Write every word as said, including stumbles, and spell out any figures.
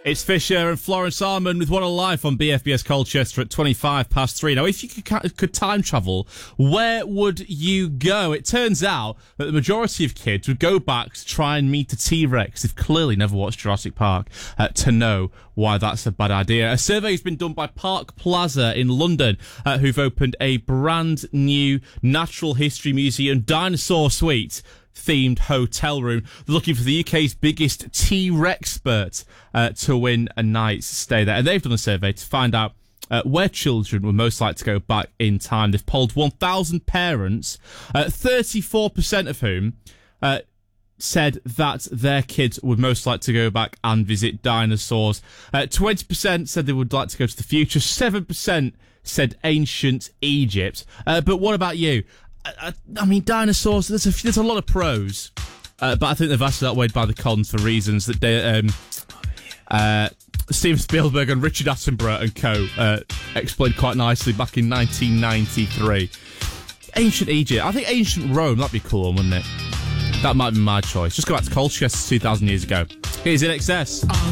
It's Fisher and Florence Armand with One Alive on B F B S Colchester at twenty-five past three. Now, if you could, could time travel, where would you go? It turns out that the majority of kids would go back to try and meet a T-Rex. They've clearly never watched Jurassic Park uh, to know why that's a bad idea. A survey has been done by Park Plaza in London, uh, who've opened a brand new natural history museum dinosaur suite themed hotel room. They're looking for the U K's biggest T-Rex expert uh, to win a night's stay there. And they've done a survey to find out uh, where children would most like to go back in time. They've polled one thousand parents, uh, thirty-four percent of whom uh, said that their kids would most like to go back and visit dinosaurs. Uh, twenty percent said they would like to go to the future. seven percent said ancient Egypt. Uh, but what about you? I, I mean, dinosaurs, there's a, there's a lot of pros, uh, but I think they're vastly outweighed by the cons for reasons that they, um, uh, Steven Spielberg and Richard Attenborough and co. Uh, explained quite nicely back in nineteen ninety-three. Ancient Egypt. I think ancient Rome, that'd be a cool one, wouldn't it? That might be my choice. Just go back to Colchester two thousand years ago. Here's In Excess.